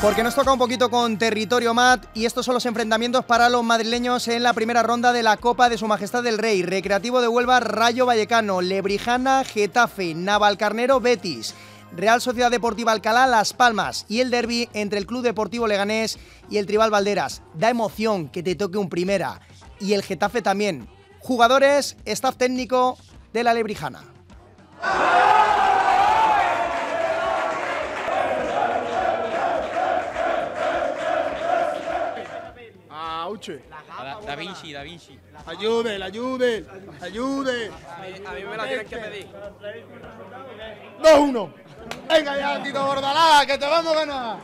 Porque nos toca un poquito con territorio mat y estos son los enfrentamientos para los madrileños en la primera ronda de la Copa de Su Majestad el Rey. Recreativo de Huelva, Rayo Vallecano, Lebrijana, Getafe, Navalcarnero, Betis, Real Sociedad Deportiva Alcalá, Las Palmas y el derbi entre el Club Deportivo Leganés y el Tribal Valderas. Da emoción que te toque un primera y el Getafe también. Jugadores, staff técnico de la Lebrijana. Da Vinci. Ayude. A mí me la tienen que pedir. 2-1. Venga ya, Tito Bordalás, que te vamos a ganar.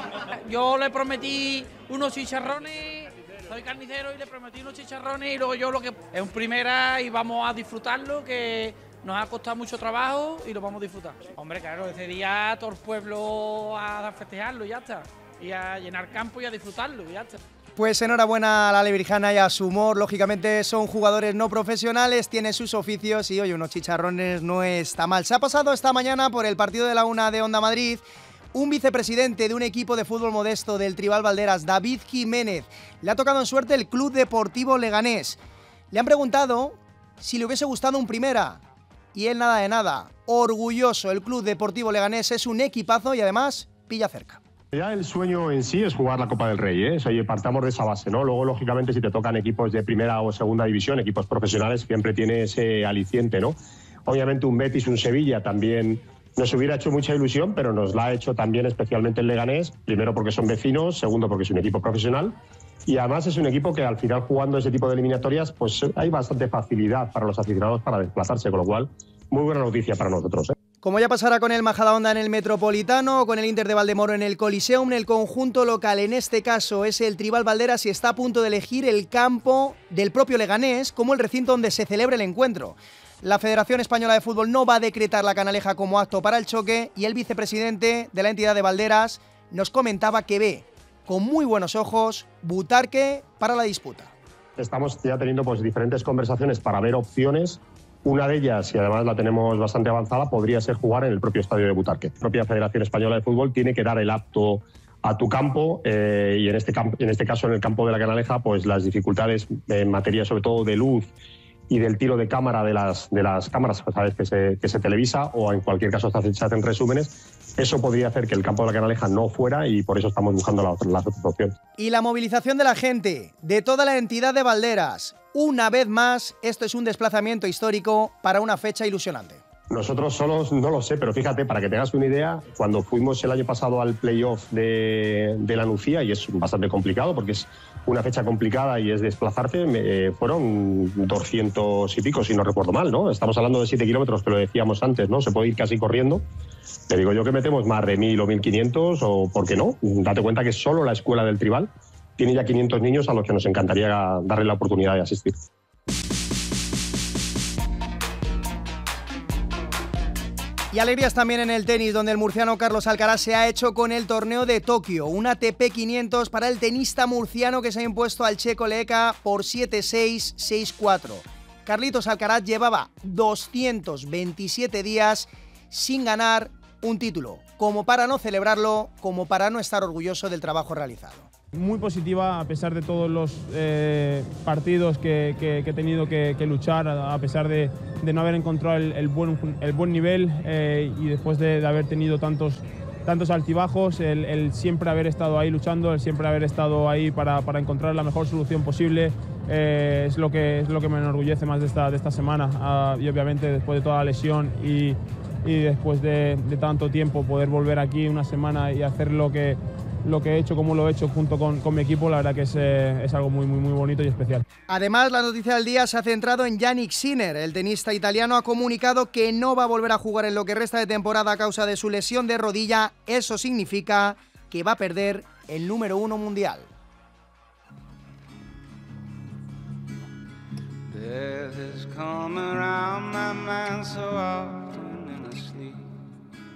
Yo le prometí unos chicharrones, soy carnicero y le prometí unos chicharrones y luego yo lo que es un primera y vamos a disfrutarlo, que nos ha costado mucho trabajo y lo vamos a disfrutar. Hombre, claro, ese día todo el pueblo a festejarlo y ya está. Y a llenar campo y a disfrutarlo y ya está. Pues enhorabuena a la Lebrijana y a su humor. Lógicamente son jugadores no profesionales, tienen sus oficios y oye, unos chicharrones no está mal. Se ha pasado esta mañana por el partido de la Una de Onda Madrid un vicepresidente de un equipo de fútbol modesto del Tribal Valderas, David Jiménez. Le ha tocado en suerte el Club Deportivo Leganés. Le han preguntado si le hubiese gustado un primera y él nada de nada. Orgulloso, el Club Deportivo Leganés es un equipazo y además pilla cerca. Ya el sueño en sí es jugar la Copa del Rey, ¿eh? Oye, partamos de esa base, ¿no? Luego, lógicamente, si te tocan equipos de primera o segunda división, equipos profesionales, siempre tiene ese aliciente, ¿no? Obviamente un Betis, un Sevilla también nos hubiera hecho mucha ilusión, pero nos la ha hecho también especialmente el Leganés, primero porque son vecinos, segundo porque es un equipo profesional y además es un equipo que al final jugando ese tipo de eliminatorias pues hay bastante facilidad para los aficionados para desplazarse, con lo cual muy buena noticia para nosotros, ¿eh? Como ya pasará con el Majadahonda en el Metropolitano o con el Inter de Valdemoro en el Coliseum, el conjunto local, en este caso es el Tribal Valderas y está a punto de elegir el campo del propio Leganés como el recinto donde se celebra el encuentro. La Federación Española de Fútbol no va a decretar la Canaleja como acto para el choque y el vicepresidente de la entidad de Valderas nos comentaba que ve con muy buenos ojos Butarque para la disputa. Estamos ya teniendo pues diferentes conversaciones para ver opciones. Una de ellas, y además la tenemos bastante avanzada, podría ser jugar en el propio estadio de Butarque. La propia Federación Española de Fútbol tiene que dar el apto a tu campo y en este caso en el campo de la Canaleja, pues las dificultades en materia sobre todo de luz y del tiro de cámara de las cámaras, ¿sabes? que se televisa o en cualquier caso se hacen resúmenes. Eso podría hacer que el campo de la Canaleja no fuera y por eso estamos buscando las otras opciones. Y la movilización de la gente, de toda la entidad de Valderas. Una vez más, esto es un desplazamiento histórico para una fecha ilusionante. Nosotros solos no lo sé, pero fíjate, para que te hagas una idea, cuando fuimos el año pasado al playoff de la Nucía, y es bastante complicado porque es una fecha complicada y es desplazarse, fueron 200 y pico, si no recuerdo mal, ¿no? Estamos hablando de 7 kilómetros, que lo decíamos antes, ¿no? Se puede ir casi corriendo. Te digo yo que metemos más de 1.000 o 1.500, o ¿por qué no? Date cuenta que solo la escuela del Tribal tiene ya 500 niños a los que nos encantaría darle la oportunidad de asistir. Y alegrías también en el tenis, donde el murciano Carlos Alcaraz se ha hecho con el torneo de Tokio. Un ATP 500 para el tenista murciano que se ha impuesto al checo Leeka por 7-6, 6-4. Carlitos Alcaraz llevaba 227 días sin ganar un título, como para no celebrarlo, como para no estar orgulloso del trabajo realizado. Muy positiva a pesar de todos los partidos que he tenido que luchar, a pesar de no haber encontrado el buen nivel y después de haber tenido tantos altibajos, el siempre haber estado ahí luchando, el siempre haber estado ahí para encontrar la mejor solución posible, es lo que me enorgullece más de esta semana. Y obviamente después de toda la lesión y después de tanto tiempo poder volver aquí una semana y hacer lo que he hecho, como lo he hecho junto con mi equipo, la verdad que es algo muy bonito y especial. Además, la noticia del día se ha centrado en Jannik Sinner. El tenista italiano ha comunicado que no va a volver a jugar en lo que resta de temporada a causa de su lesión de rodilla. Eso significa que va a perder el número 1 mundial. Death has come around my mind so often.